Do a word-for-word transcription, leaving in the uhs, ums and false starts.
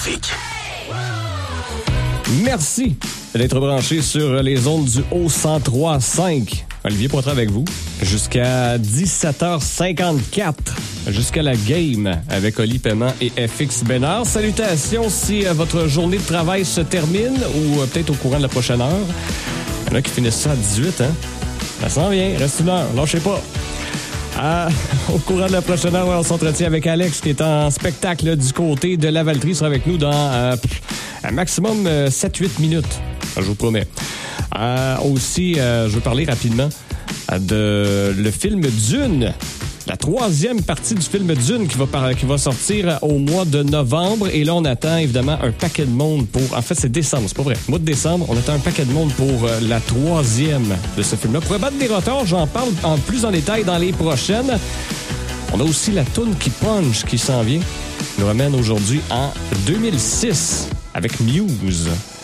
trafic. Merci d'être branché sur les ondes du Haut cent trois cinq. Olivier Poitras avec vous jusqu'à dix-sept heures cinquante-quatre, jusqu'à la game avec Oli Paiement et F X Bénard. Salutations si euh, votre journée de travail se termine ou euh, peut-être au courant de la prochaine heure. Il y en a qui finissent ça à dix-huit, hein? Ça s'en vient, reste une heure, lâchez pas. Ah, au courant de la prochaine heure, on s'entretient avec Alex qui est en spectacle du côté de Lavaltrie. Il sera avec nous dans euh, un maximum euh, sept à huit minutes, je vous promets. Euh, aussi, euh, je veux parler rapidement de le film Dune. La troisième partie du film Dune qui va, par, qui va sortir au mois de novembre. Et là, on attend évidemment un paquet de monde pour... En fait, c'est décembre, c'est pas vrai. Mois de décembre, on attend un paquet de monde pour euh, la troisième de ce film-là. Pour battre des retards, j'en parle en plus en détail dans les prochaines. On a aussi la toune qui punch qui s'en vient. Nous ramène aujourd'hui en deux mille six avec Muse.